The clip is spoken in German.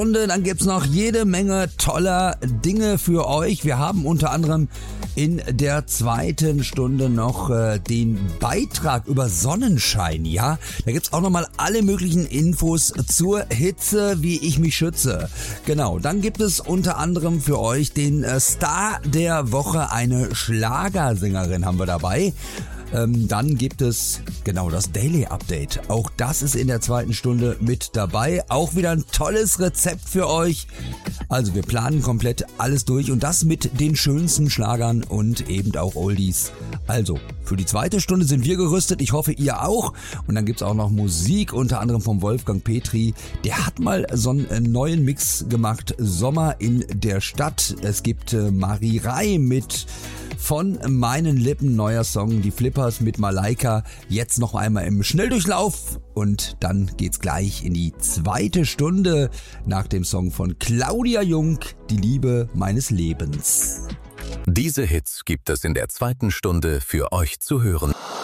Und dann gibt's noch jede Menge toller Dinge für euch. Wir haben unter anderem in der zweiten Stunde noch den Beitrag über Sonnenschein, ja. Da gibt's auch nochmal alle möglichen Infos zur Hitze, wie ich mich schütze. Genau, dann gibt es unter anderem für euch den Star der Woche, eine Schlagersängerin haben wir dabei. Dann gibt es genau das Daily Update. Auch das ist in der zweiten Stunde mit dabei. Auch wieder ein tolles Rezept für euch. Also wir planen komplett alles durch und das mit den schönsten Schlagern und eben auch Oldies. Also für die zweite Stunde sind wir gerüstet. Ich hoffe, ihr auch. Und dann gibt's auch noch Musik, unter anderem vom Wolfgang Petri. Der hat mal so einen neuen Mix gemacht. Sommer in der Stadt. Es gibt Marie Rai mit Von meinen Lippen, neuer Song, die Flippers mit Malaika, jetzt noch einmal im Schnelldurchlauf und dann geht's gleich in die zweite Stunde nach dem Song von Claudia Jung, die Liebe meines Lebens. Diese Hits gibt es in der zweiten Stunde für euch zu hören.